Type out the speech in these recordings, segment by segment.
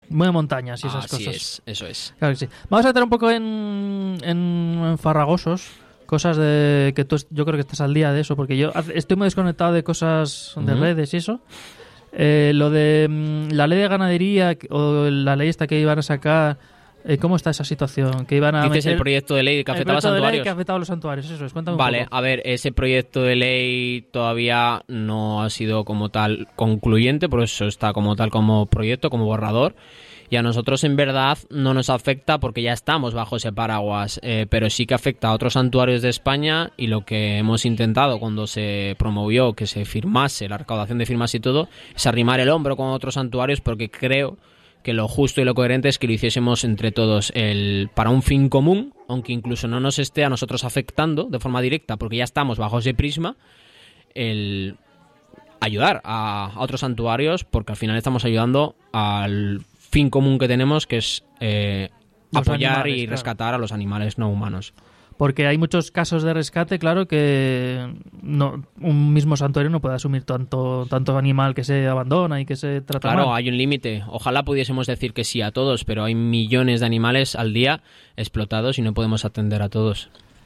muy de montañas y esas Así cosas. es, eso es. Claro que sí. Vamos a entrar un poco en farragosos, cosas de que yo creo que estás al día de eso, porque yo estoy muy desconectado de cosas de redes y eso. Lo de la ley de ganadería o la ley esta que iban a sacar, ¿cómo está esa situación? Que iban a Dices meter el proyecto de ley que afectaba a santuarios. Que afectaba a los santuarios, eso es. Cuéntame un Vale, poco. a ver, ese proyecto de ley todavía no ha sido como tal concluyente, por eso está como tal como proyecto, como borrador. Y a nosotros en verdad no nos afecta porque ya estamos bajo ese paraguas, pero sí que afecta a otros santuarios de España, y lo que hemos intentado cuando se promovió que se firmase, la recaudación de firmas y todo, es arrimar el hombro con otros santuarios, porque creo que lo justo y lo coherente es que lo hiciésemos entre todos para un fin común, aunque incluso no nos esté a nosotros afectando de forma directa porque ya estamos bajo ese prisma, el ayudar a otros santuarios, porque al final estamos ayudando al fin común que tenemos, que es apoyar animales, y claro. rescatar a los animales no humanos. Porque hay muchos casos de rescate, claro, que un mismo santuario no puede asumir tanto animal que se abandona y que se trata Claro, mal. hay un límite. Ojalá pudiésemos decir que sí a todos, pero hay millones de animales al día explotados y no podemos atender a todos.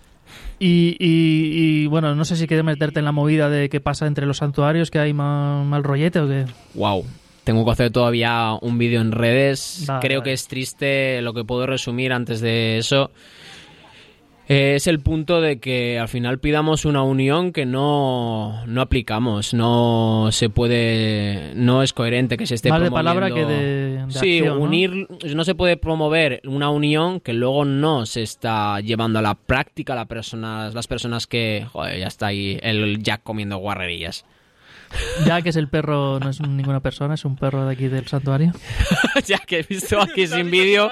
Y bueno, no sé si quieres meterte en la movida de qué pasa entre los santuarios, que hay mal rollete o qué. Wow. Tengo que hacer todavía un vídeo en redes. Vale, Creo vale. que es triste. Lo que puedo resumir antes de eso es el punto de que al final pidamos una unión que no aplicamos. No se puede, no es coherente que se esté Más de promoviendo. palabra que de Sí, acción, ¿no? unir, no se puede promover una unión que luego no se está llevando a la práctica las personas que, joder, ya está ahí el Jack comiendo guarrerillas. Ya que es el perro, no es ninguna persona, es un perro de aquí del santuario. Ya que he visto aquí sin vídeo.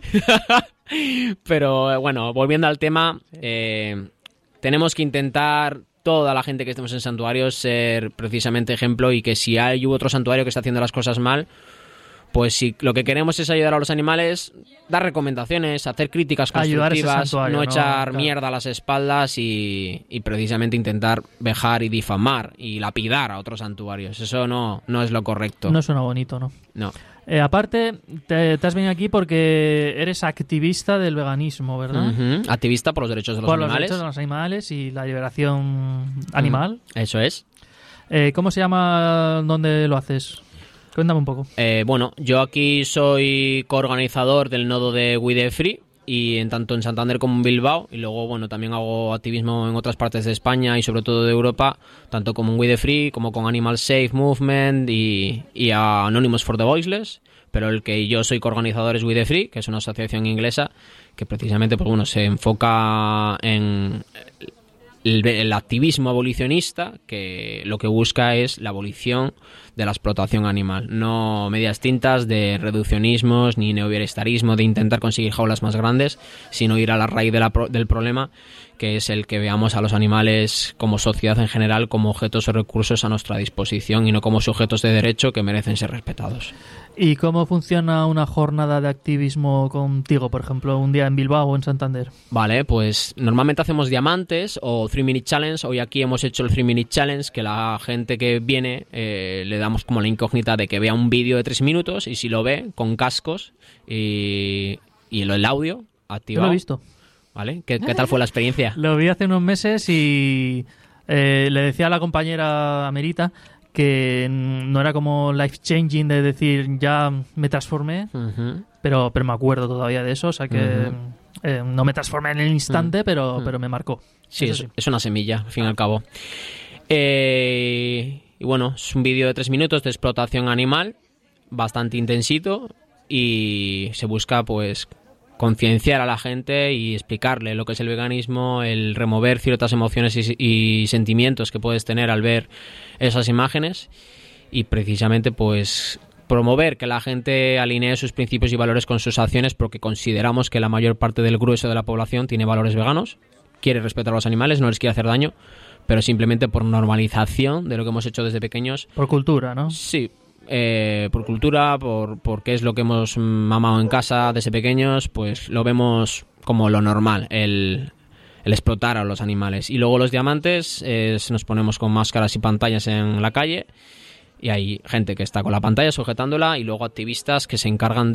Pero bueno, volviendo al tema, tenemos que intentar, toda la gente que estemos en santuarios, ser precisamente ejemplo, y que si hay otro santuario que está haciendo las cosas mal, pues si lo que queremos es ayudar a los animales, dar recomendaciones, hacer críticas Ayudar a ese constructivas, santuario, no ¿no? echar Claro. mierda a las espaldas y precisamente intentar vejar y difamar y lapidar a otros santuarios. Eso no es lo correcto. No suena bonito, ¿no? No. Aparte, te has venido aquí porque eres activista del veganismo, ¿verdad? Ujú. Activista por los derechos de los Por los animales. derechos de los animales y la liberación animal. Eso es. ¿Cómo se llama donde lo haces? Cuéntame un poco. Bueno, yo aquí soy coorganizador del nodo de We the Free, y tanto en Santander como en Bilbao, y luego bueno, también hago activismo en otras partes de España y sobre todo de Europa, tanto como en We the Free como con Animal Safe Movement y a Anonymous for the Voiceless, pero el que yo soy coorganizador es We the Free, que es una asociación inglesa que precisamente pues bueno, se enfoca en el activismo abolicionista, que lo que busca es la abolición de la explotación animal, no medias tintas de reduccionismos ni neobienestarismo de intentar conseguir jaulas más grandes, sino ir a la raíz del problema, que es el que veamos a los animales como sociedad en general como objetos o recursos a nuestra disposición y no como sujetos de derecho que merecen ser respetados. ¿Y cómo funciona una jornada de activismo contigo, por ejemplo, un día en Bilbao o en Santander? Vale, pues normalmente hacemos diamantes o 3-minute challenge. Hoy aquí hemos hecho el 3-minute challenge, que la gente que viene le damos como la incógnita de que vea un vídeo de 3 minutos, y si lo ve con cascos y el audio activado. Yo lo he visto. ¿Vale? ¿Qué tal fue la experiencia? Lo vi hace unos meses y le decía a la compañera Amerita que no era como life changing de decir ya me transformé, Uh-huh. pero me acuerdo todavía de eso, o sea que no me transformé en el instante, pero me marcó. Sí, Eso es una semilla, al fin y al cabo. Y bueno, es un vídeo de 3 minutos de explotación animal, bastante intensito, y se busca pues concienciar a la gente y explicarle lo que es el veganismo, el remover ciertas emociones y sentimientos que puedes tener al ver esas imágenes, y precisamente pues promover que la gente alinee sus principios y valores con sus acciones, porque consideramos que la mayor parte del grueso de la población tiene valores veganos, quiere respetar a los animales, no les quiere hacer daño, pero simplemente por normalización de lo que hemos hecho desde pequeños. Por cultura, ¿no? Sí, por cultura, porque es lo que hemos mamado en casa desde pequeños, pues lo vemos como lo normal, el explotar a los animales. Y luego los diamantes, nos ponemos con máscaras y pantallas en la calle, y hay gente que está con la pantalla sujetándola, y luego activistas que se encargan